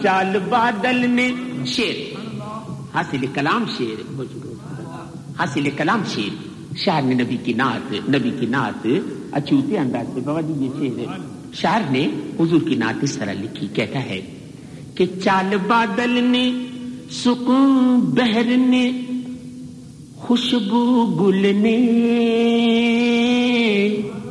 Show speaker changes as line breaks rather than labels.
चाल बादल ने। शेर हासिल कलाम, शेर हासिल कलाम शेर। शायर ने नबी की नात अछूते अंदाज से, बाबा जी ये शेर शायर ने हुजूर की नात इस तरह लिखी। कहता है कि चाल बादल ने, सुकून बहर ने, खुशबू गुल ने,